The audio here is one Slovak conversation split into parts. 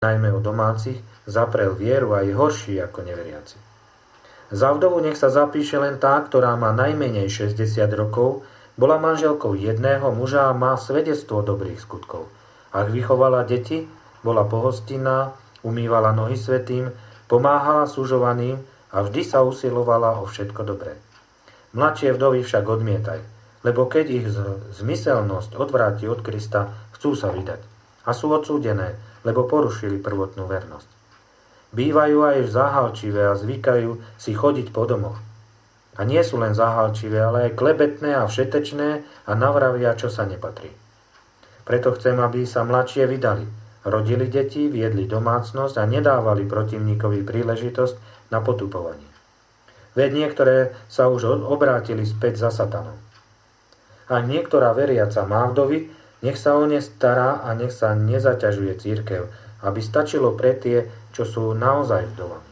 najmä o domácich, zaprel vieru aj horší ako neveriaci. Za vdovu nech sa zapíše len tá, ktorá má najmenej 60 rokov, bola manželkou jedného muža a má svedectvo dobrých skutkov. Ak vychovala deti, bola pohostinná, umývala nohy svätým, pomáhala sužovaným a vždy sa usilovala o všetko dobré. Mladšie vdovy však odmietaj, lebo keď ich zmyselnosť odvráti od Krista, chcú sa vydať a sú odsúdené, lebo porušili prvotnú vernosť. Bývajú aj záhalčivé a zvykajú si chodiť po domoch. A nie sú len záhalčivé, ale aj klebetné a všetečné a navravia, čo sa nepatrí. Preto chcem, aby sa mladšie vydali, rodili deti, viedli domácnosť a nedávali protivníkovi príležitosť na potupovanie. Veď niektoré sa už obrátili späť za satanom. Ak niektorá veriaca má vdovy, nech sa o ne stará a nech sa nezaťažuje cirkev, aby stačilo pre tie, čo sú naozaj vdovami.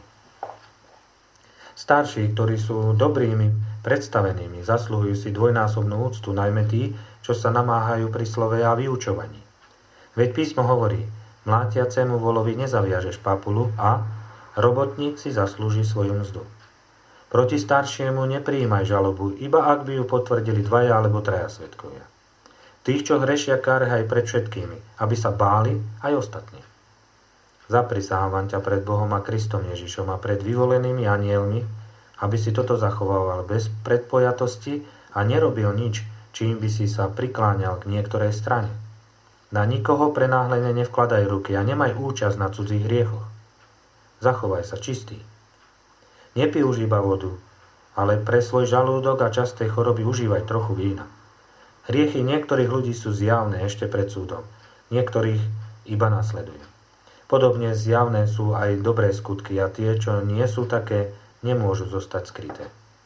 Starší, ktorí sú dobrými predstavenými, zasluhujú si dvojnásobnú úctu, najmä tí, čo sa namáhajú pri slove a vyučovaní. Veď písmo hovorí, mlátiacemu volovi nezaviažeš papulu a robotník si zaslúži svoju mzdu. Proti staršiemu neprijímaj žalobu, iba ak by ju potvrdili 2 alebo 3 svedkovia. Tých, čo hrešia, kárhaj pred všetkými, aby sa báli aj ostatní. Zaprisávam ťa pred Bohom a Kristom Ježišom a pred vyvolenými anielmi, aby si toto zachovával bez predpojatosti a nerobil nič, čím by si sa prikláňal k niektorej strane. Na nikoho prenáhlene nevkladaj ruky a nemaj účasť na cudzích hriechoch. Zachovaj sa čistý. Nepij už iba vodu, ale pre svoj žalúdok a časté choroby užívaj trochu vína. Hriechy niektorých ľudí sú zjavné ešte pred súdom, niektorých iba nasledujú. Podobne zjavné sú aj dobré skutky a tie, čo nie sú také, nemôžu zostať skryté.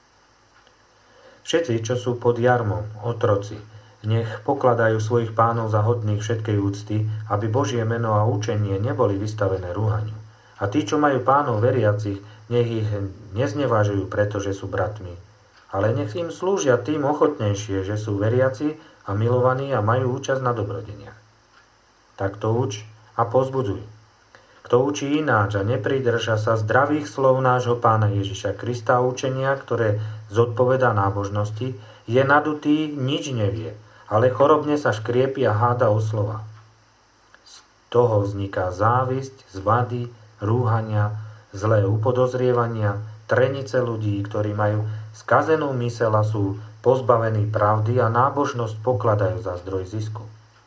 Všetci, čo sú pod jarmom, otroci, nech pokladajú svojich pánov za hodných všetkej úcty, aby Božie meno a učenie neboli vystavené rúhaniu. A tí, čo majú pánov veriacich, nech ich neznevážujú, pretože sú bratmi, ale nech im slúžia tým ochotnejšie, že sú veriaci a milovaní a majú účasť na dobrodeniach. Tak to uč a povzbudzuj. Kto učí ináč a nepridrža sa zdravých slov nášho Pána Ježiša Krista a učenia, ktoré zodpovedá nábožnosti, je nadutý, nič nevie, ale chorobne sa škriepi a háda o slova. Z toho vzniká závisť, zvady, rúhania, zlé upodozrievania, trenice ľudí, ktorí majú skazenú myseľ a sú pozbavení pravdy a nábožnosť pokladajú za zdroj zisku.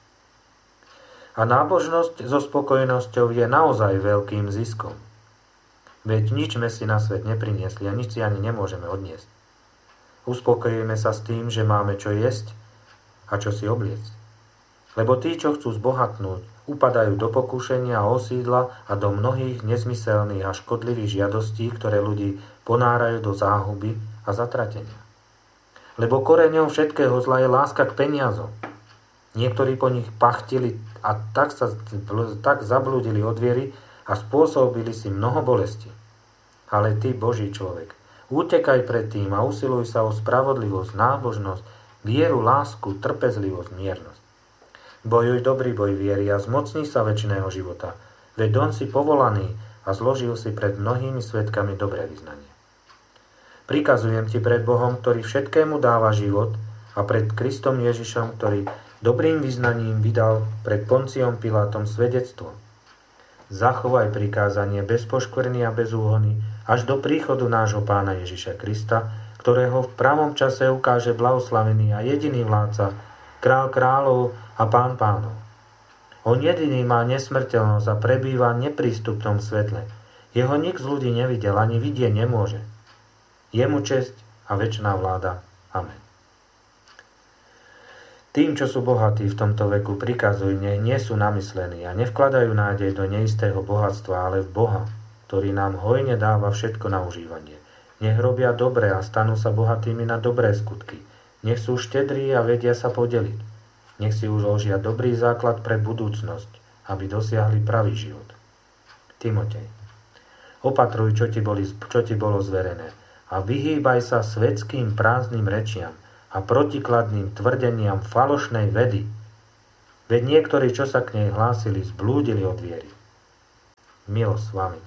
A nábožnosť so spokojnosťou je naozaj veľkým ziskom. Veď nič sme si na svet nepriniesli a nič si ani nemôžeme odniesť. Uspokojíme sa s tým, že máme čo jesť a čo si obliecť. Lebo tí, čo chcú zbohatnúť, upadajú do pokušenia a osídla a do mnohých nezmyselných a škodlivých žiadostí, ktoré ľudí ponárajú do záhuby a zatratenia. Lebo koreňom všetkého zla je láska k peniazom. Niektorí po nich pachtili a tak zablúdili od viery a spôsobili si mnoho bolesti. Ale ty, Boží človek, utekaj pred tým a usiluj sa o spravodlivosť, nábožnosť, vieru, lásku, trpezlivosť, miernosť. Bojuj dobrý boj viery a zmocni sa večného života, veď on si povolaný a zložil si pred mnohými svedkami dobré vyznanie. Prikazujem ti pred Bohom, ktorý všetkému dáva život, a pred Kristom Ježišom, ktorý dobrým vyznaním vydal pred Ponciom Pilátom svedectvo. Zachovaj prikázanie bez poškvrny a bez úhony až do príchodu nášho Pána Ježiša Krista, ktorého v pravom čase ukáže blahoslavený a jediný vládca, král kráľov a pán pánov. On jediný má nesmrteľnosť a prebýva v neprístupnom svetle. Jeho nik z ľudí nevidel ani vidieť nemôže. Jemu česť a večná vláda. Amen. Tým, čo sú bohatí v tomto veku, prikazuj, nech nie sú namyslení a nevkladajú nádej do neistého bohatstva, ale v Boha, ktorý nám hojne dáva všetko na užívanie. Nech robia dobre a stanú sa bohatými na dobré skutky. Nech sú štedrí a vedia sa podeliť. Nech si uložia dobrý základ pre budúcnosť, aby dosiahli pravý život. Timotej. Opatruj, čo ti bolo zverené a vyhýbaj sa svetským prázdnym rečiam a protikladným tvrdeniam falošnej vedy. Veď niektorí, čo sa k nej hlásili, zblúdili od viery. Milosť s vami.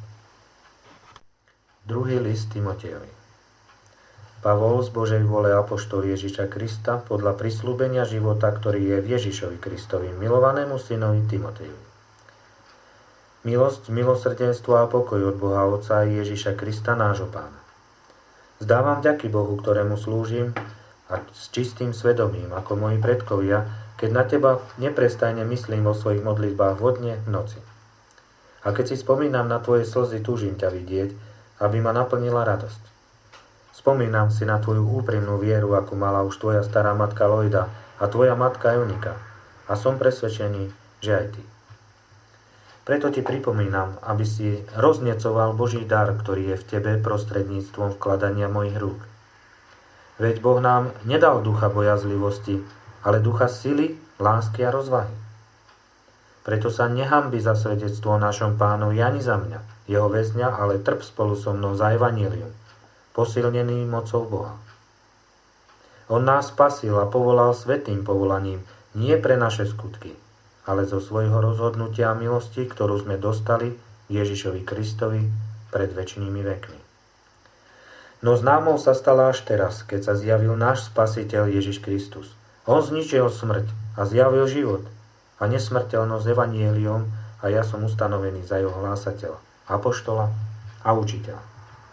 Druhý list Timotejovi. Pavol z Božej vôle apoštol Ježiša Krista podľa prisľúbenia života, ktorý je v Ježišovi Kristovi, milovanému synovi Timotejovi. Milosť, milosrdenstvo a pokoj od Boha Otca a Ježiša Krista nášho Pána. Zdávam vďaky Bohu, ktorému slúžim a s čistým svedomím, ako moji predkovia, keď na teba neprestajne myslím vo svojich modlitbách vodne v noci. A keď si spomínam na tvoje slzy, túžim ťa vidieť, aby ma naplnila radosť. Spomínam si na tvoju úprimnú vieru, akú mala už tvoja stará matka Lojda a tvoja matka Eunika. A som presvedčený, že aj ty. Preto ti pripomínam, aby si roznecoval Boží dar, ktorý je v tebe prostredníctvom vkladania mojich rúk. Veď Boh nám nedal ducha bojazlivosti, ale ducha sily, lásky a rozvahy. Preto sa nehanbi za svedectvo o našom Pánovi ani za mňa, jeho väzňa, ale trp spolu so mnou za evanjelium, posilnený mocou Boha. On nás spasil a povolal svätým povolaním, nie pre naše skutky, ale zo svojho rozhodnutia a milosti, ktorú sme dostali Ježišovi Kristovi pred večnými vekmi. No známou sa stala až teraz, keď sa zjavil náš Spasiteľ Ježiš Kristus. On zničil smrť a zjavil život a nesmrteľnosť evanjeliom a ja som ustanovený za jeho hlásateľa, apoštola a učiteľa.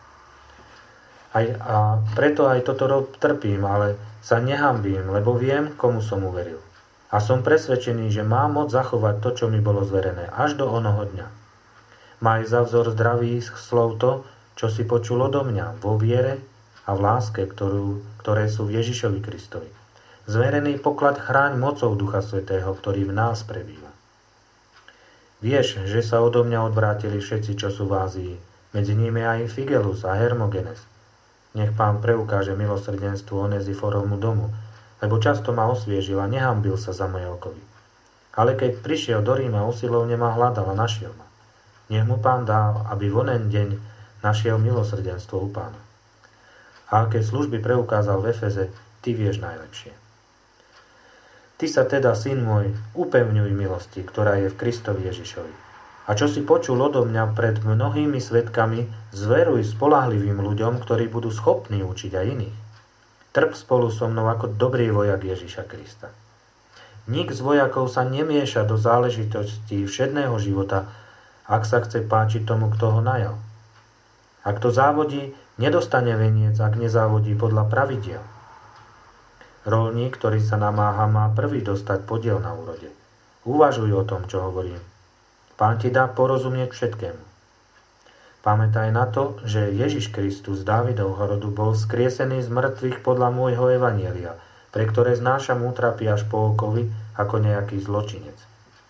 A preto aj toto trpím, ale sa nehanbím, lebo viem, komu som uveril. A som presvedčený, že mám moc zachovať to, čo mi bolo zverené, až do onoho dňa. Maj za vzor zdravých slov to, čo si počul odo mňa, vo viere a v láske, ktoré sú v Ježišovi Kristovi. Zverený poklad chráň mocou Ducha Svätého, ktorý v nás prebýva. Vieš, že sa odo mňa odvrátili všetci, čo sú v Ázii, medzi nimi aj Figelus a Hermogenes. Nech Pán preukáže milosrdenstvo Oneziforovmu domu, lebo často ma osviežil a nehanbil sa za moje okovy. Ale keď prišiel do Ríma, usilovne ma hľadal a našiel ma. Nech mu Pán dá, aby v onen deň našiel milosrdenstvo u Pána. A aké služby preukázal v Efeze, ty vieš najlepšie. Ty sa teda, syn môj, upevňuj milosti, ktorá je v Kristovi Ježišovi. A čo si počul odo mňa pred mnohými svedkami, zveruj spoľahlivým ľuďom, ktorí budú schopní učiť aj iných. Trp spolu so mnou ako dobrý vojak Ježiša Krista. Nik z vojakov sa nemieša do záležitostí všedného života, ak sa chce páčiť tomu, kto ho najal. Ak to závodí, nedostane veniec, ak nezávodí podľa pravidiel. Roľník, ktorý sa namáha, má prvý dostať podiel na úrode. Uvažuj o tom, čo hovorím. Pán ti dá porozumieť všetkému. Pamätaj na to, že Ježiš Kristus z Dávidovho rodu bol skriesený z mŕtvych podľa môjho evanjelia, pre ktoré znášam útrapy až po okovy ako nejaký zločinec.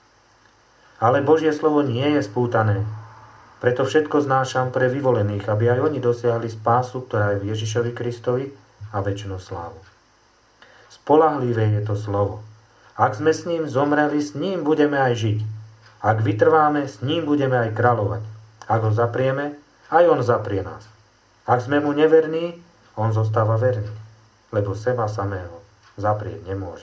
Ale Božie slovo nie je spútané, preto všetko znášam pre vyvolených, aby aj oni dosiahli spásu, ktorá je v Ježišovi Kristovi a večnú slávu. Spoľahlivé je to slovo. Ak sme s ním zomreli, s ním budeme aj žiť. Ak vytrváme, s ním budeme aj kráľovať. Ak ho zaprieme, aj on zaprie nás. Ak sme mu neverní, on zostáva verný, lebo seba samého zaprieť nemôže.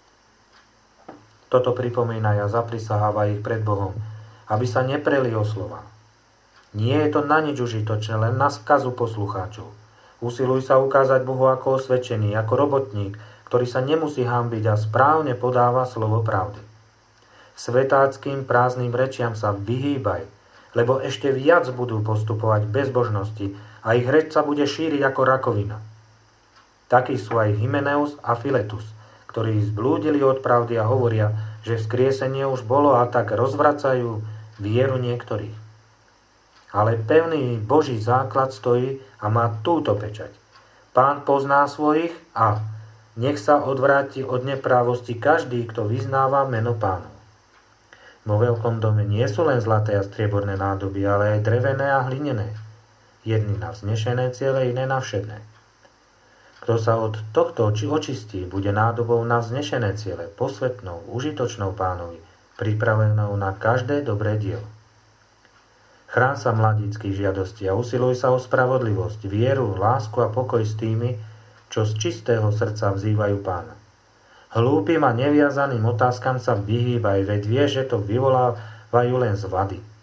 Toto pripomína a zaprisaháva ich pred Bohom, aby sa nepreli o slova. Nie je to na nič užitočné, len na skazu poslucháčov. Usiluj sa ukázať Bohu ako osvedčený, ako robotník, ktorý sa nemusí hanbiť a správne podáva slovo pravdy. Svetáckým prázdnym rečiam sa vyhýbaj, lebo ešte viac budú postupovať bezbožnosti a ich reč sa bude šíriť ako rakovina. Takí sú aj Hymeneus a Filetus, ktorí zblúdili od pravdy a hovoria, že vzkriesenie už bolo a tak rozvracajú vieru niektorých. Ale pevný Boží základ stojí a má túto pečať. Pán pozná svojich a nech sa odvráti od neprávosti každý, kto vyznáva meno Pánov. Vo veľkom dome nie sú len zlaté a strieborné nádoby, ale aj drevené a hlinené. Jedny na vznešené ciele, iné na všedné. Kto sa od tohto očistí, bude nádobou na vznešené ciele, posvetnou, užitočnou Pánovi, pripravenou na každé dobré dielo. Chrán sa mladíckych žiadostí a usiluj sa o spravodlivosť, vieru, lásku a pokoj s tými, čo z čistého srdca vzývajú Pána. Hlúpym a neviazaným otázkam sa vyhýbaj, veď vie, že to vyvolávajú len z vady.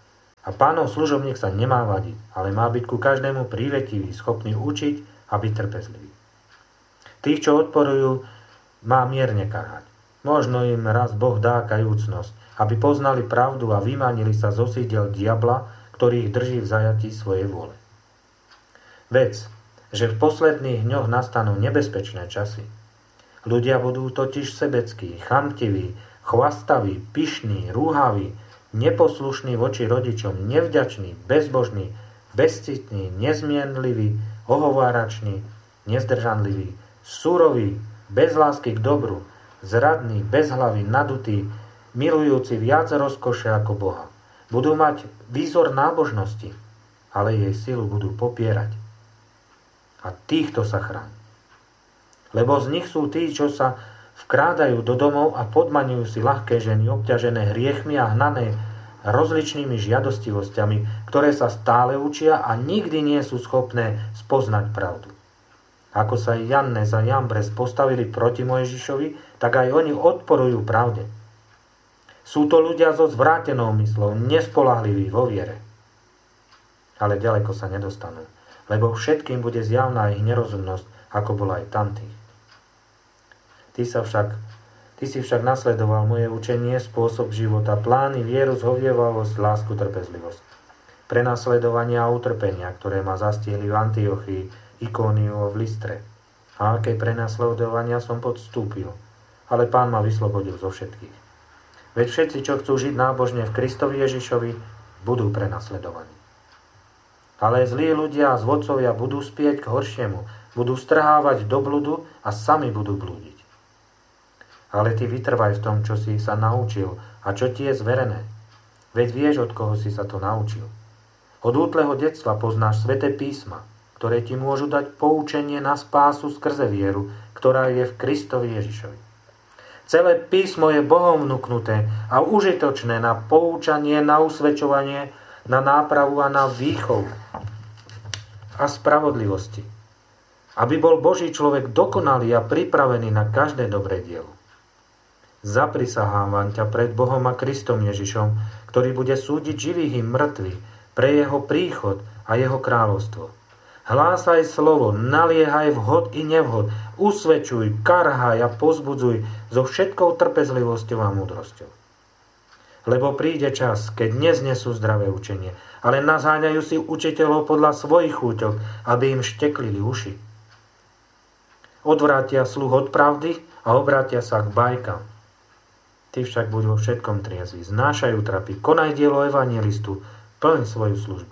A Pánov služobník sa nemá vadiť, ale má byť ku každému prívetivý, schopný učiť a byť trpezlivý. Tých, čo odporujú, má mierne karhať. Možno im raz Boh dá kajúcnosť, aby poznali pravdu a vymanili sa zo sídel diabla, ktorý ich drží v zajatí svojej vôle. Vec, že v posledných dňoch nastanú nebezpečné časy. Ľudia budú totiž sebeckí, chamtiví, chvastaví, pyšní, rúhaví, neposlušní voči rodičom, nevďační, bezbožní, bezcitní, nezmienliví, ohovárační, nezdržanliví, súroví, bez lásky k dobru, zradní, bezhlaví, nadutí, milujúci viac rozkoše ako Boha. Budú mať výzor nábožnosti, ale jej silu budú popierať. A týchto sa chráň. Lebo z nich sú tí, čo sa vkrádajú do domov a podmaňujú si ľahké ženy, obťažené hriechmi a hnané rozličnými žiadostivosťami, ktoré sa stále učia a nikdy nie sú schopné spoznať pravdu. Ako sa Jannes a Jambres postavili proti Mojžišovi, tak aj oni odporujú pravde. Sú to ľudia so zvrátenou myslou, nespoľahliví vo viere. Ale ďaleko sa nedostanú, lebo všetkým bude zjavná ich nerozumnosť, ako bola aj tamtých. Ty si však nasledoval moje učenie, spôsob života, plány, vieru, zhovievavosť, lásku, trpezlivosť. Prenasledovania a utrpenia, ktoré ma zastihli v Antiochii, Ikóniu a v Listre. A aké prenasledovania som podstúpil. Ale Pán ma vyslobodil zo všetkých. Veď všetci, čo chcú žiť nábožne v Kristovi Ježišovi, budú prenasledovaní. Ale zlí ľudia a zvodcovia budú spieť k horšiemu, budú strhávať do bludu a sami budú blúdiť. Ale ty vytrvaj v tom, čo si sa naučil a čo ti je zverené. Veď vieš, od koho si sa to naučil. Od útleho detstva poznáš sväté písma, ktoré ti môžu dať poučenie na spásu skrze vieru, ktorá je v Kristovi Ježišovi. Celé písmo je Bohom vnuknuté a užitočné na poučanie, na usvedčovanie, na nápravu a na výchovu a spravodlivosti. Aby bol Boží človek dokonalý a pripravený na každé dobré dielo. Zaprisahávam ťa pred Bohom a Kristom Ježišom, ktorý bude súdiť živých i mŕtvych pre jeho príchod a jeho kráľovstvo. Hlásaj slovo, naliehaj vhod i nevhod, usvedčuj, karhaj a pozbudzuj so všetkou trpezlivosťou a múdrosťou. Lebo príde čas, keď neznesú zdravé učenie, ale naháňajú si učiteľov podľa svojich chúťok, aby im šteklili uši. Odvrátia sluch od pravdy a obrátia sa k bajkám. Ty však buď vo všetkom triezvy, znášaj útrapy, konaj dielo evangelistu, plň svoju službu.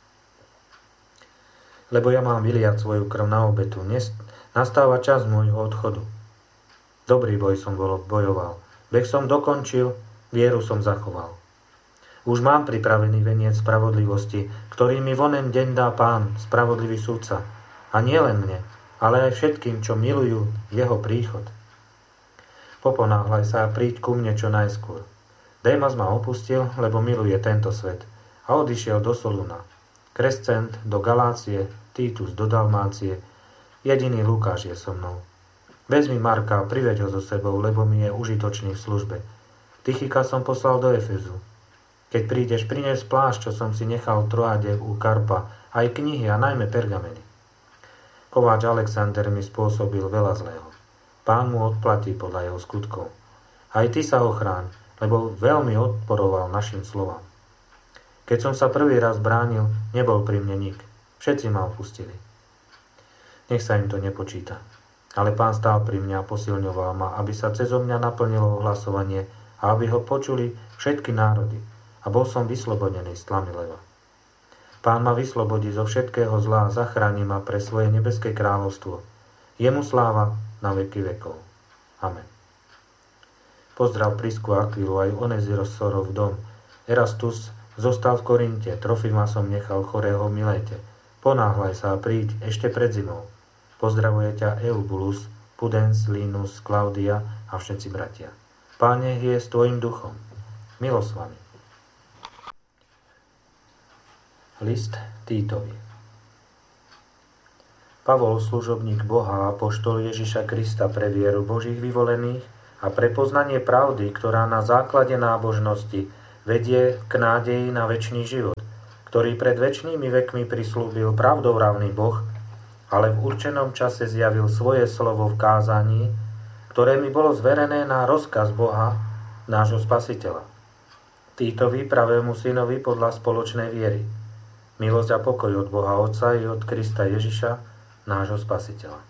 Lebo ja mám vyliať svoju krv na obetu, nastáva čas môjho odchodu. Dobrý boj som bojoval, beh som dokončil, vieru som zachoval. Už mám pripravený veniec spravodlivosti, ktorý mi vonen deň dá Pán, spravodlivý sudca. A nie len mne, ale aj všetkým, čo milujú jeho príchod. Poponáhľaj sa a príď ku mne čo najskôr. Démas ma opustil, lebo miluje tento svet a odišiel do Soluna. Krescent do Galácie, Titus do Dalmácie, jediný Lukáš je so mnou. Vezmi Marka a priveď ho so sebou, lebo mi je užitočný v službe. Tychika som poslal do Efezu. Keď prídeš, prinies plášť, čo som si nechal v Troade u Karpa, aj knihy a najmä pergameny. Kováč Alexander mi spôsobil veľa zlého. Pán mu odplatí podľa jeho skutkov. Aj ty sa ochráň, lebo veľmi odporoval našim slovám. Keď som sa prvý raz bránil, nebol pri mne nik. Všetci ma opustili. Nech sa im to nepočíta. Ale Pán stál pri mňa a posilňoval ma, aby sa cezo mňa naplnilo ohlasovanie a aby ho počuli všetky národy. A bol som vyslobodený z tlamy leva. Pán ma vyslobodí zo všetkého zla a zachráni ma pre svoje nebeské kráľovstvo. Jemu sláva na veky vekov. Amen. Pozdrav Prisku a Akvilu aj Onezirosov dom. Erastus zostal v Korinte, Trofima som nechal chorého v Miléte. Ponáhľaj sa a príď ešte pred zimou. Pozdravuje ťa Eubulus, Pudens, Linus, Klaudia a všetci bratia. Pán nech je s tvojim duchom. Milosť s vami. List Títovi. Pavol, služobník Boha a apoštol Ježiša Krista pre vieru Božích vyvolených a pre poznanie pravdy, ktorá na základe nábožnosti vedie k nádeji na večný život. ktorý pred večnými vekmi prislúbil pravdovravný Boh, ale v určenom čase zjavil svoje slovo v kázaní, ktoré mi bolo zverené na rozkaz Boha, nášho Spasiteľa. Týtovi, pravému synovi podľa spoločnej viery. Milosť a pokoj od Boha Otca i od Krista Ježiša, nášho Spasiteľa.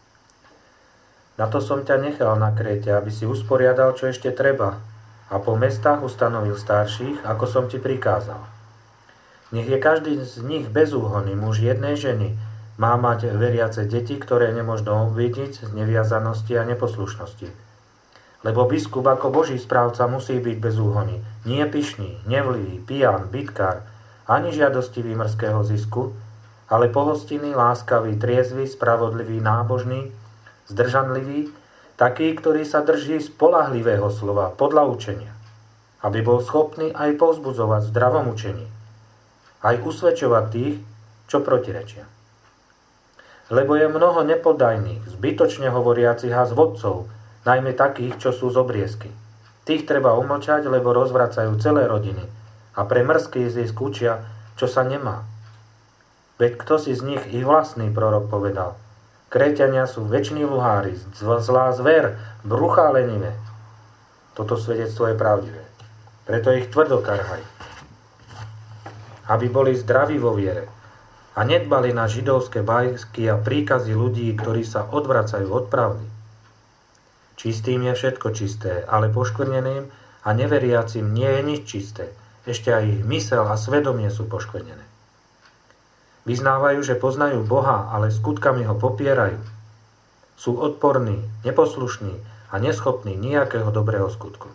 Na to som ťa nechal na Kréte, aby si usporiadal, čo ešte treba, a po mestách ustanovil starších, ako som ti prikázal. Nech je každý z nich bezúhonný, muž jednej ženy, má mať veriace deti, ktoré nemožno obvidiť z neviazanosti a neposlušnosti. Lebo biskup ako Boží správca musí byť bezúhonný, nie pyšný, nevlivý, pijan, bitkár, ani žiadostivý mrzkého zisku, ale pohostinný, láskavý, triezvy, spravodlivý, nábožný, zdržanlivý, taký, ktorý sa drží spoľahlivého slova podľa učenia, aby bol schopný aj povzbudzovať v zdravom učení, aj usvedčovať tých, čo protirečia. Lebo je mnoho nepodajných, zbytočne hovoriacich a zvodcov, najmä takých, čo sú z obriezky. Tých treba umlčať, lebo rozvracajú celé rodiny a pre mrzký zisk učia, čo sa nemá. Veď kto si z nich ich vlastný prorok povedal? Kréťania sú väčší luhári, zlá zver, bruchá lenivé. Toto svedectvo je pravdivé. Preto ich tvrdo karhaj. Aby boli zdraví vo viere a nedbali na židovské bajky a príkazy ľudí, ktorí sa odvracajú od pravdy. Čistým je všetko čisté, ale poškvrneným a neveriacim nie je nič čisté. Ešte aj ich myseľ a svedomie sú poškvrnené. Vyznávajú, že poznajú Boha, ale skutkami ho popierajú. Sú odporní, neposlušní a neschopní nejakého dobrého skutku.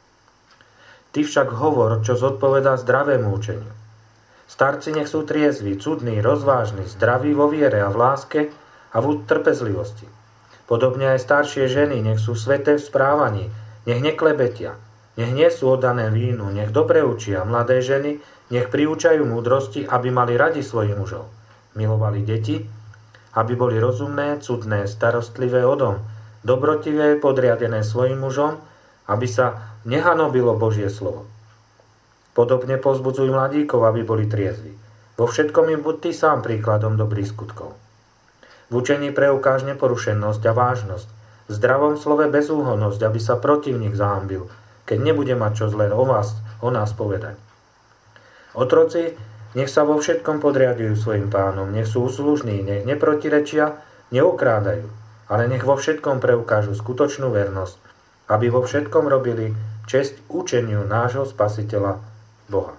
Ty však hovor, čo zodpovedá zdravému učeniu. Starci nech sú triezví, cudní, rozvážni, zdraví vo viere a v láske a v trpezlivosti. Podobne aj staršie ženy, nech sú sveté v správaní, nech neklebetia, nech nie sú oddané vínu, nech dobre učia. Mladé ženy, nech priúčajú múdrosti, aby mali radi svojich mužov. Milovali deti, aby boli rozumné, cudné, starostlivé o dom, dobrotivé, podriadené svojim mužom, aby sa nehanobilo Božie slovo. Podobne povzbudzuj mladíkov, aby boli triezvi. Vo všetkom im buď ty sám príkladom dobrých skutkov. V učení preukáž neporušenosť a vážnosť, v zdravom slove bezúhonnosť, aby sa protivník zahambil, keď nebude mať čo zlé o nás povedať. Otroci, nech sa vo všetkom podriadujú svojim pánom, nech sú uslužní, nech neprotirečia, neokrádajú, ale nech vo všetkom preukážu skutočnú vernosť, aby vo všetkom robili česť učeniu nášho Spasiteľa Boha.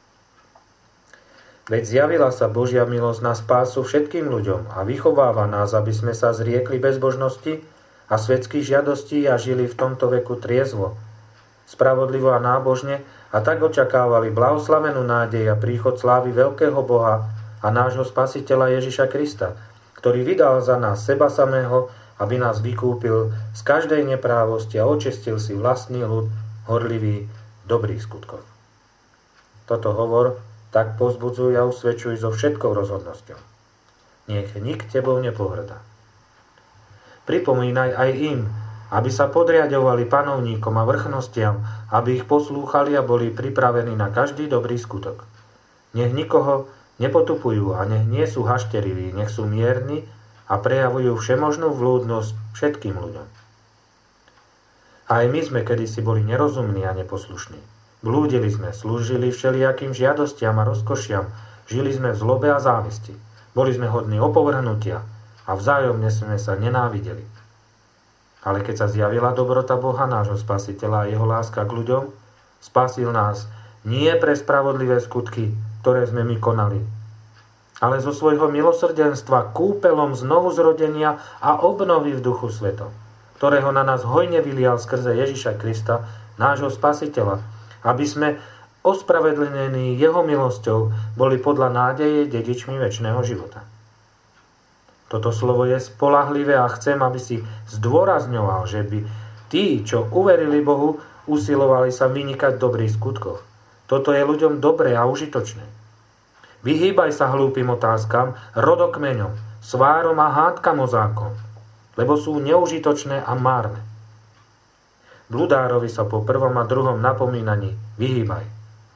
Veď zjavila sa Božia milosť na spásu všetkým ľuďom a vychováva nás, aby sme sa zriekli bezbožnosti a svetských žiadostí a žili v tomto veku triezvo, spravodlivo a nábožne a tak očakávali blahoslavenú nádej a príchod slávy veľkého Boha a nášho Spasiteľa Ježiša Krista, ktorý vydal za nás seba samého, aby nás vykúpil z každej neprávosti a očistil si vlastný ľud horlivý dobrých skutkov. Toto hovor tak povzbudzuj a usvedčuj so všetkou rozhodnosťou. Nech nik tebou nepohrdá. Pripomínaj aj im, aby sa podriadovali panovníkom a vrchnostiam, aby ich poslúchali a boli pripravení na každý dobrý skutok. Nech nikoho nepotupujú a nech nie sú hašteriví, nech sú mierni a prejavujú všemožnú vľúdnosť všetkým ľuďom. Aj my sme kedysi boli nerozumní a neposlušní. Blúdili sme, slúžili všelijakým žiadostiam a rozkošiam, žili sme v zlobe a závisti. Boli sme hodní opovrhnutia a vzájomne sme sa nenávideli. Ale keď sa zjavila dobrota Boha, nášho Spasiteľa a jeho láska k ľuďom, spasil nás nie pre spravodlivé skutky, ktoré sme my konali, ale zo svojho milosrdenstva kúpelom znovu zrodenia a obnovy v Duchu Svetom, ktorého na nás hojne vylial skrze Ježiša Krista, nášho Spasiteľa, aby sme ospravedlnení jeho milosťou boli podľa nádeje dedičmi večného života. Toto slovo je spoľahlivé a chcem, aby si zdôrazňoval, že by tí, čo uverili Bohu, usilovali sa vynikať v dobrých skutkoch. Toto je ľuďom dobré a užitočné. Vyhýbaj sa hlúpym otázkam, rodokmeňom, svárom a hádkam o zákon, lebo sú neužitočné a márne. Bludárovi sa po prvom a druhom napomínaní vyhýbaj.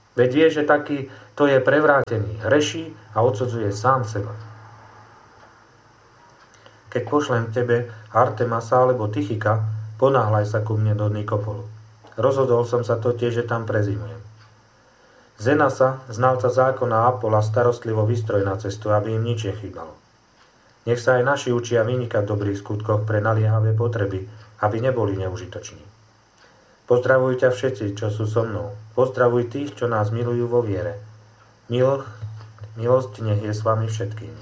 Veď vie, že taký to je prevrátený, hreší a odsudzuje sám seba. Keď pošlem tebe Artemasa alebo Tychika, ponáhľaj sa ku mne do Nikopolu. Rozhodol som sa totiž, že tam prezimujem. Zenasa, znalca zákona Apola, starostlivo vystroj na cestu, aby im nič nechýbalo. Nech sa aj naši učia vynikať v dobrých skutkoch pre naliehavé potreby, aby neboli neužitoční. Pozdravuj ťa všetci, čo sú so mnou. Pozdravuj tých, čo nás milujú vo viere. Milosť nech je s vami všetkými.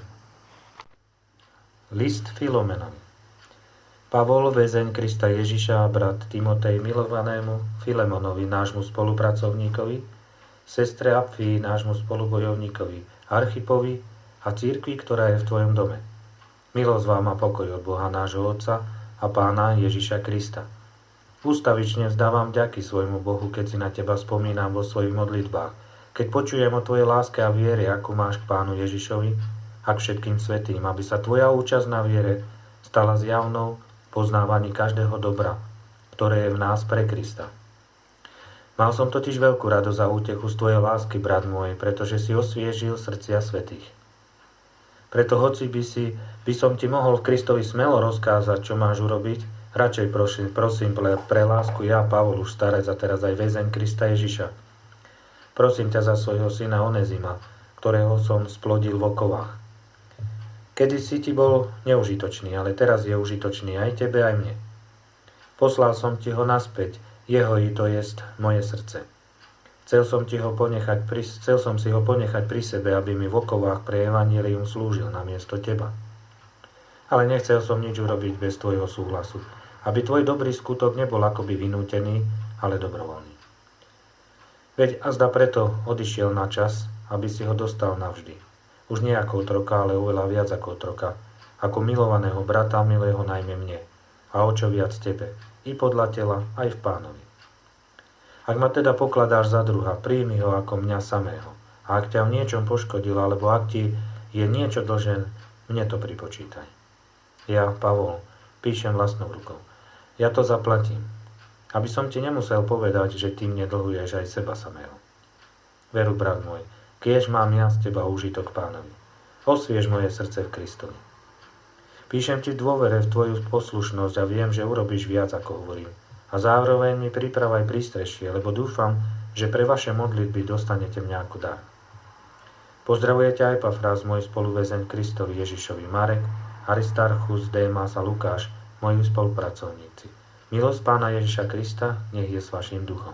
List Filomenovi. Pavol, väzeň Krista Ježiša a brat Timotej milovanému Filemonovi, nášmu spolupracovníkovi, sestre Apfii, nášmu spolubojovníkovi, Archipovi a cirkvi, ktorá je v tvojom dome. Milosť vám a pokoj od Boha nášho Otca a Pána Ježiša Krista. Ústavične vzdávam vďaky svojmu Bohu, keď si na teba spomínam vo svojich modlitbách, keď počujem o tvojej láske a viere, akú máš k Pánu Ježišovi a k všetkým svätým, aby sa tvoja účasť na viere stala zjavnou poznávaní každého dobra, ktoré je v nás pre Krista. Mal som totiž veľkú radosť a útechu z tvojej lásky, brat môj, pretože si osviežil srdcia svätých. Preto hoci by som ti mohol v Kristovi smelo rozkázať, čo máš urobiť, radšej prosím pre lásku ja, Pavol, už starec a teraz aj väzeň Krista Ježiša. Prosím ťa za svojho syna Onezima, ktorého som splodil v okovách. Kedy si ti bol neužitočný, ale teraz je užitočný aj tebe, aj mne. Poslal som ti ho naspäť, jeho i to jest moje srdce. Chcel som si ho ponechať pri sebe, aby mi v okovách pre evanjelium slúžil namiesto teba. Ale nechcel som nič urobiť bez tvojho súhlasu, aby tvoj dobrý skutok nebol akoby vynútený, ale dobrovoľný. Veď azda preto odišiel na čas, aby si ho dostal navždy. Už nie ako otroka, ale oveľa viac ako otroka, ako milovaného brata, milého najmä mne, a o čo viac tebe, i podľa tela, aj v Pánovi. Ak ma teda pokladáš za druha, príjmi ho ako mňa samého. A ak ťa v niečom poškodil, alebo ak ti je niečo dlžen, mne to pripočítaj. Ja, Pavol, píšem vlastnou rukou. Ja to zaplatím, aby som ti nemusel povedať, že ty mne dlhuješ aj seba samého. Veru, brat môj, kiež mám ja z teba úžitok Pánovi. Osviež moje srdce v Kristovi. Píšem ti v dôvere v tvoju poslušnosť a viem, že urobíš viac, ako hovorím. A zároveň mi pripravaj prístrešie, lebo dúfam, že pre vaše modlitby dostanete mňa ako dar. Pozdravuje ťa Epafrás, môj spoluväzeň Kristovi Ježišovi, Marek, Aristarchus, Démas a Lukáš, moji spolupracovníci. Milosť Pána Ježiša Krista nech je s vašim duchom.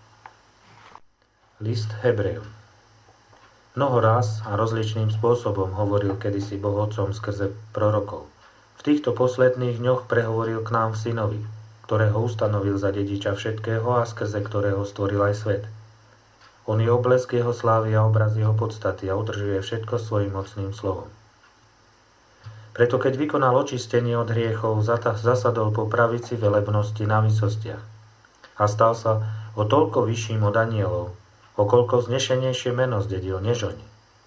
List Hebrejom. Mnoho raz a rozličným spôsobom hovoril kedysi Boh Otcom skrze prorokov. V týchto posledných dňoch prehovoril k nám v Synovi, ktorého ustanovil za dediča všetkého a skrze ktorého stvoril aj svet. On je oblesk jeho slávy a obraz jeho podstaty a udržuje všetko svojim mocným slovom. Preto keď vykonal očistenie od hriechov, zasadol po pravici velebnosti na výsostiach a stal sa o toľko vyšším od anielov, o koľko vznešenejšie meno zdedil než oni.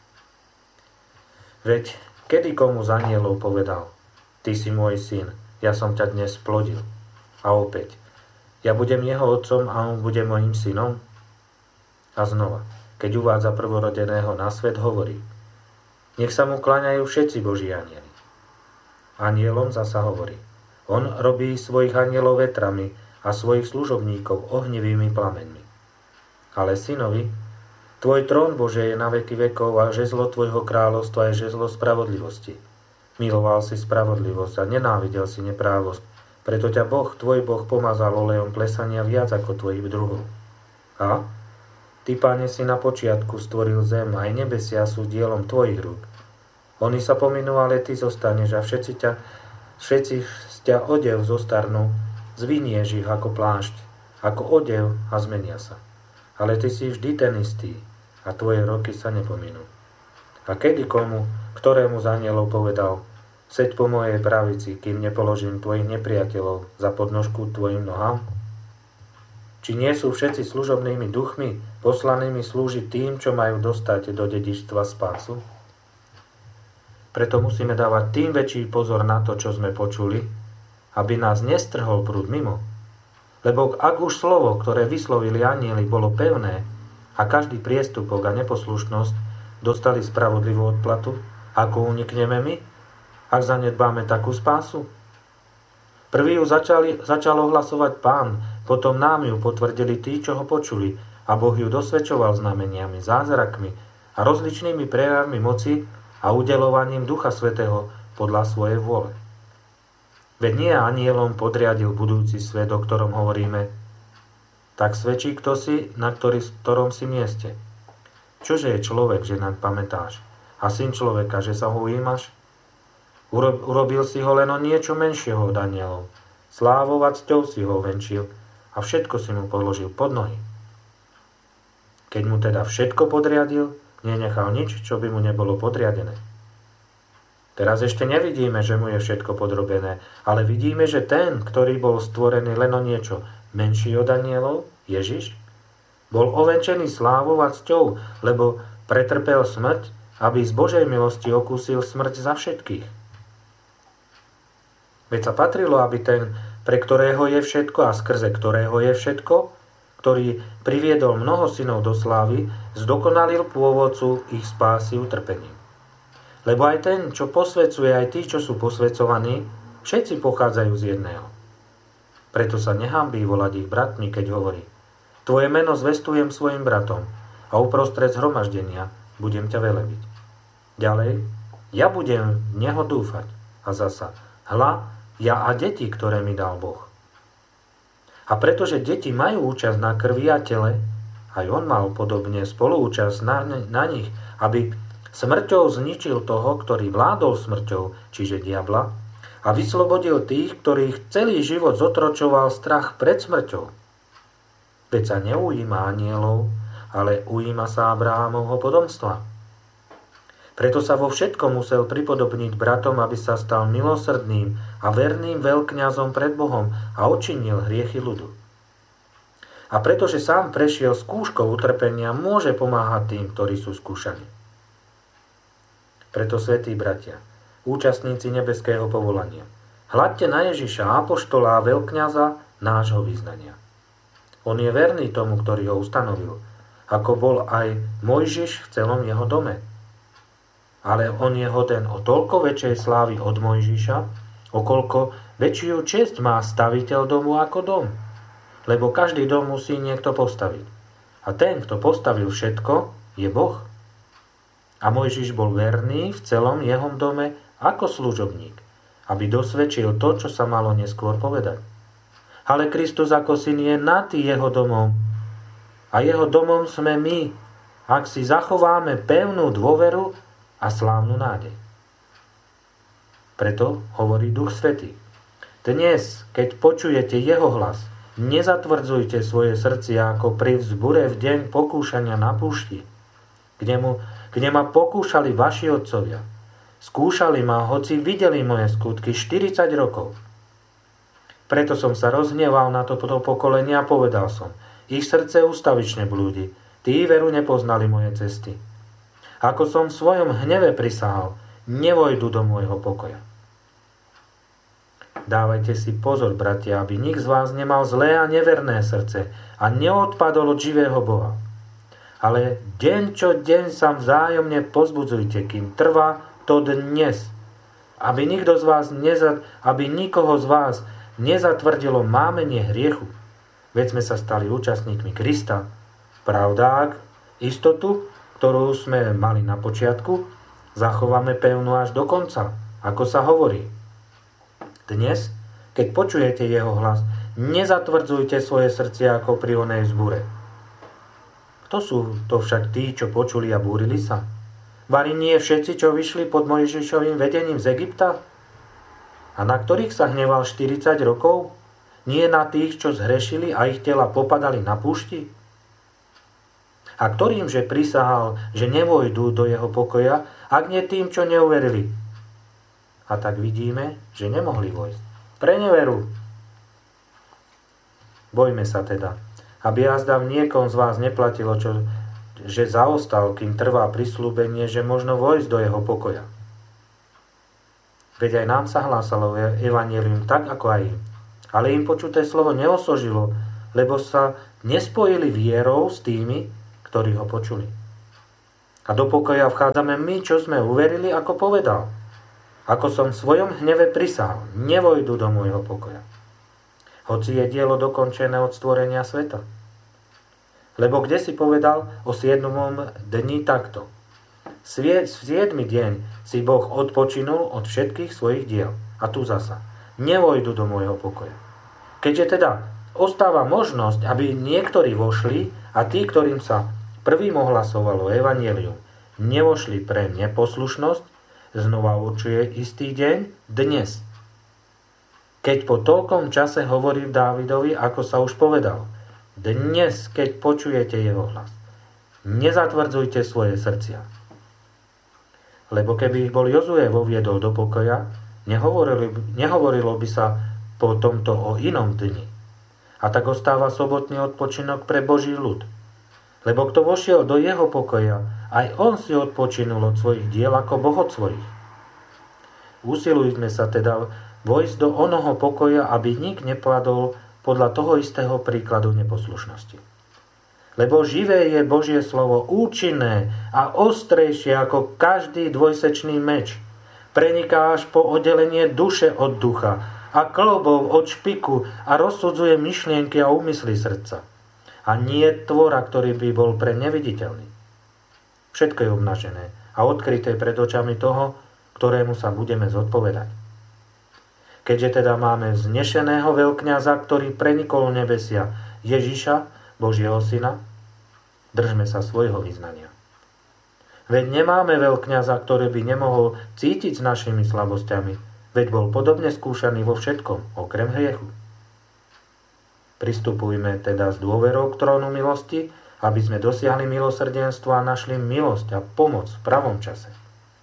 Veď kedy komu z anielov povedal: Ty si môj syn, ja som ťa dnes splodil. A opäť: Ja budem jeho otcom a on bude mojím synom. A znova, keď uvádza prvorodeného na svet, hovorí: Nech sa mu kláňajú všetci Boží anjeli. Anielom zasa hovorí: On robí svojich anielov vetrami a svojich služobníkov ohnivými plameňmi. Ale synovi: Tvoj trón, Bože, je na veky vekov a žezlo tvojho kráľovstva je žezlo spravodlivosti. Miloval si spravodlivosť a nenávidel si neprávosť, preto ťa Boh, tvoj Boh, pomazal olejom plesania viac ako tvojich druhov. A ty, Pane, si na počiatku stvoril zem, aj nebesia sú dielom tvojich rúk. Oni sa pominú, ale ty zostaneš a všetci z ťa odev zostarnú, zvinieš ich ako plášť, ako odev a zmenia sa. Ale ty si vždy ten istý a tvoje roky sa nepominú. A kedy komu, ktorému z anielov povedal: Seď po mojej pravici, kým nepoložím tvojich nepriateľov za podnožku tvojim nohám? Či nie sú všetci služobnými duchmi, poslanými slúžiť tým, čo majú dostať do dedičstva spásu? Preto musíme dávať tým väčší pozor na to, čo sme počuli, aby nás nestrhol prúd mimo. Lebo ak už slovo, ktoré vyslovili anjeli, bolo pevné a každý priestupok a neposlušnosť dostali spravodlivú odplatu, ako unikneme my, ak zanedbáme takú spásu? Prvý ju začal ohlasovať Pán, potom nám ju potvrdili tí, čo ho počuli, a Boh ju dosvedčoval znameniami, zázrakmi a rozličnými prejavmi moci a udeľovaním Ducha Svätého podľa svojej vôle. Veď nie anjelom podriadil budúci svet, o ktorom hovoríme. Tak svedčí kto si, na ktorom si mieste. Čože je človek, že naň pamätáš? A syn človeka, že sa ho ujímaš? Urobil si ho len o niečo menšieho od anjelov. Slávou a cťou si ho venčil a všetko si mu položil pod nohy. Keď mu teda všetko podriadil, nenechal nič, čo by mu nebolo podriadené. Teraz ešte nevidíme, že mu je všetko podrobené, ale vidíme, že ten, ktorý bol stvorený len o niečo menší od anielov, Ježiš, bol ovenčený slávou a cťou, lebo pretrpel smrť, aby z Božej milosti okúsil smrť za všetkých. Veď sa patrilo, aby ten, pre ktorého je všetko a skrze ktorého je všetko, ktorý priviedol mnoho synov do slávy, zdokonalil pôvodcu ich spásy utrpením. Lebo aj ten, čo posvedzuje, aj tí, čo sú posvedzovaní, všetci pochádzajú z jedného. Preto sa nehanbí volať ich bratmi, keď hovorí: Tvoje meno zvestujem svojim bratom a uprostred zhromaždenia budem ťa velebiť. Ďalej, ja budem v neho dúfať. A zasa, hľa, ja a deti, ktoré mi dal Boh. A pretože deti majú účasť na krvi a tele, aj on mal podobne spoluúčasť na nich, aby smrťou zničil toho, ktorý vládol smrťou, čiže diabla, a vyslobodil tých, ktorých celý život zotročoval strach pred smrťou. Veď sa neujíma anielov, ale ujíma sa Abrahámovho potomstva. Preto sa vo všetkom musel pripodobniť bratom, aby sa stal milosrdným a verným veľkňazom pred Bohom a odčinil hriechy ľudu. A pretože sám prešiel skúškou utrpenia, môže pomáhať tým, ktorí sú skúšaní. Preto, svätí bratia, účastníci nebeského povolania, hľadte na Ježiša, apoštola a veľkňaza nášho vyznania. On je verný tomu, ktorý ho ustanovil, ako bol aj Mojžiš v celom jeho dome. Ale on je hoden o toľko väčšej slávy od Mojžiša, okoľko väčšiu česť má staviteľ domu ako dom. Lebo každý dom musí niekto postaviť. A ten, kto postavil všetko, je Boh. A Mojžiš bol verný v celom jeho dome ako služobník, aby dosvedčil to, čo sa malo neskôr povedať. Ale Kristus ako syn je nad jeho domom. A jeho domom sme my, ak si zachováme pevnú dôveru a slávnu nádej. Preto hovorí Duch Svätý: Dnes, keď počujete jeho hlas, nezatvrdzujte svoje srdcia ako pri vzbure v deň pokúšania na púšti, kde ma pokúšali vaši otcovia. Skúšali ma, hoci videli moje skutky 40 rokov. Preto som sa rozhneval na toto pokolenie a povedal som: Ich srdce ustavične blúdi, tí veru nepoznali moje cesty. Ako som v svojom hneve prisahal, nevojdu do môjho pokoja. Dávajte si pozor, bratia, aby nik z vás nemal zlé a neverné srdce a neodpadol od živého Boha. Ale deň čo deň sa vzájomne pozbudzujte, kým trvá to dnes, aby nikoho z vás nezatvrdilo mámenie hriechu. Veď sme sa stali účastníkmi Krista. Pravda, ak istotu, ktorú sme mali na počiatku, zachováme pevnú až do konca, ako sa hovorí. Dnes, keď počujete jeho hlas, nezatvrdzujte svoje srdcia ako pri onej vzbure. Kto sú to však tí, čo počuli a búrili sa? Vari nie všetci, čo vyšli pod Mojžišovým vedením z Egypta? A na ktorých sa hneval 40 rokov? Nie na tých, čo zhrešili a ich tela popadali na púšti? A ktorým že prisahal, že nevojdu do jeho pokoja, ak nie tým, čo neuverili? A tak vidíme, že nemohli vojsť. Pre neveru. Bojme sa teda, aby jazda v niekom z vás neplatilo, že zaostal, kým trvá prisľúbenie, že možno vojsť do jeho pokoja. Veď aj nám sa hlásalo evanjelium tak, ako aj im. Ale im počuté slovo neosožilo, lebo sa nespojili vierou s tými, ktorí ho počuli. A do pokoja vchádzame my, čo sme uverili, ako povedal. Ako som v svojom hneve prisahal, nevojdu do môjho pokoja. Hoci je dielo dokončené od stvorenia sveta. Lebo kde si povedal o 7. dni takto. V 7. deň si Boh odpočinul od všetkých svojich diel. A tu zasa. Nevojdu do môjho pokoja. Keďže teda ostáva možnosť, aby niektorí vošli a tí, ktorým sa prvým ohlasovalo evanjelium, nevošli pre neposlušnosť, znova určuje istý deň dnes. Keď po toľkom čase hovorí Dávidovi, ako sa už povedal, dnes, keď počujete jeho hlas, nezatvrdzujte svoje srdcia. Lebo keby ich bol Jozue voviedol do pokoja, nehovorilo by sa po tomto o inom dni. A tak ostáva sobotný odpočinok pre Boží ľud. Lebo kto vošiel do jeho pokoja, aj on si odpočinul od svojich diel ako Boh od svojich. Usilujme sa teda vojsť do onoho pokoja, aby nik nepadol podľa toho istého príkladu neposlušnosti. Lebo živé je Božie slovo, účinné a ostrejšie ako každý dvojsečný meč. Preniká až po oddelenie duše od ducha a klobov od špiku a rozsudzuje myšlienky a úmysly srdca. A nie tvora, ktorý by bol pre neviditeľný. Všetko je obnažené a odkryté pred očami toho, ktorému sa budeme zodpovedať. Keďže teda máme vznešeného veľkňaza, ktorý prenikol nebesia, Ježiša, Božieho syna, držme sa svojho vyznania. Veď nemáme veľkňaza, ktorý by nemohol cítiť s našimi slabosťami, veď bol podobne skúšaný vo všetkom, okrem hriechu. Pristupujme teda s dôverou k trónu milosti, aby sme dosiahli milosrdenstvo a našli milosť a pomoc v pravom čase.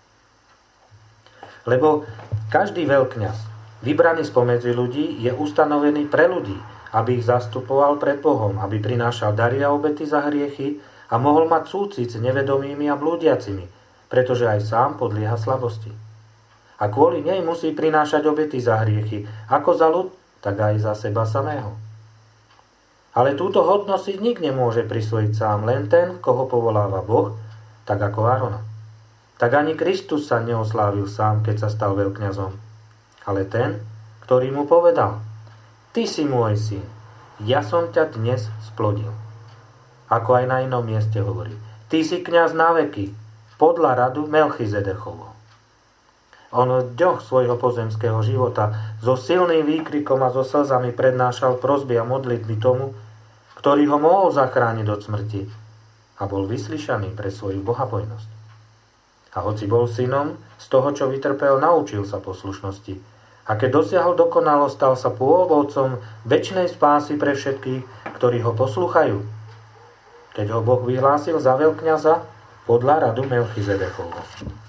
Lebo každý veľkňaz, vybraný spomedzi ľudí, je ustanovený pre ľudí, aby ich zastupoval pred Bohom, aby prinášal dary a obety za hriechy a mohol mať súcit s nevedomými a blúdiacimi, pretože aj sám podlieha slabosti. A kvôli nej musí prinášať obety za hriechy, ako za ľud, tak aj za seba samého. Ale túto hodnosť si nik nemôže prisvojiť sám, len ten, koho povoláva Boh, tak ako Árona. Tak ani Kristus sa neoslávil sám, keď sa stal veľkňazom, ale ten, ktorý mu povedal: Ty si môj syn, ja som ťa dnes splodil. Ako aj na inom mieste hovorí: Ty si kňaz na veky, podľa radu Melchizedechovho. On v dňoch svojho pozemského života so silným výkrikom a so slzami prednášal prosby a modlitby tomu, ktorý ho mohol zachrániť od smrti, a bol vyslyšaný pre svoju bohabojnosť. A hoci bol synom, z toho, čo vytrpel, naučil sa poslušnosti. A keď dosiahol dokonalosť, stal sa pôvodcom večnej spásy pre všetkých, ktorí ho poslúchajú. Keď ho Boh vyhlásil za veľkňaza podľa radu Melchizedechovho.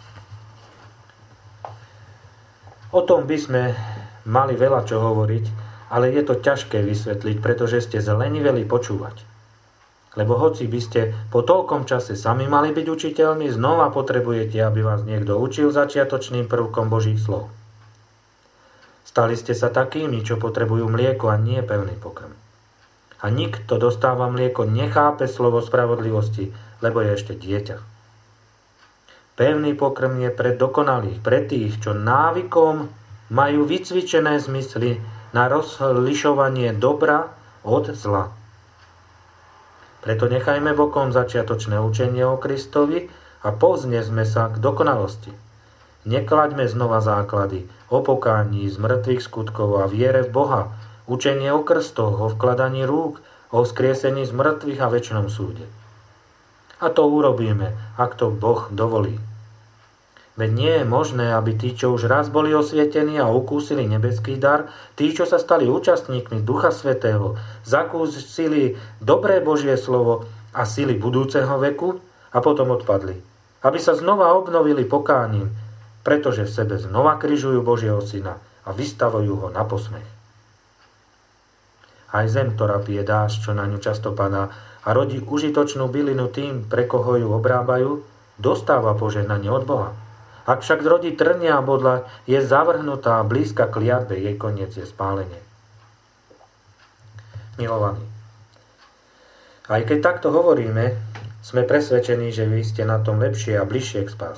O tom by sme mali veľa čo hovoriť, ale je to ťažké vysvetliť, pretože ste zleniveli počúvať. Lebo hoci by ste po toľkom čase sami mali byť učiteľmi, znova potrebujete, aby vás niekto učil začiatočným prvkom Božích slov. Stali ste sa takými, čo potrebujú mlieko a nie pevný pokrm. A nikto dostáva mlieko, nechápe slovo spravodlivosti, lebo je ešte dieťa. Pevný pokrm je pre dokonalých, pre tých, čo návykom majú vycvičené zmysly na rozlišovanie dobra od zla. Preto nechajme bokom začiatočné učenie o Kristovi a povznesme sa k dokonalosti. Neklaďme znova základy o pokání z mŕtvych skutkov a viere v Boha, učenie o krstoch, o vkladaní rúk, o vzkriesení z mŕtvych a večnom súde. A to urobíme, ak to Boh dovolí. Veď nie je možné, aby tí, čo už raz boli osvietení a ukúsili nebeský dar, tí, čo sa stali účastníkmi Ducha Svätého, zakúsili dobré Božie slovo a sily budúceho veku a potom odpadli. Aby sa znova obnovili pokáním, pretože v sebe znova križujú Božieho syna a vystavujú ho na posmech. Aj zem, ktorá pije dážď, čo na ňu často padá a rodí užitočnú bylinu tým, pre koho ju obrábajú, dostáva požehnanie od Boha. Ak však zrodí trnia a bodľa, je zavrhnutá a blízka kliatbe, jej koniec je spálenie. Milovaní, aj keď takto hovoríme, Sme presvedčení, že vy ste na tom lepšie a bližšie k spáse.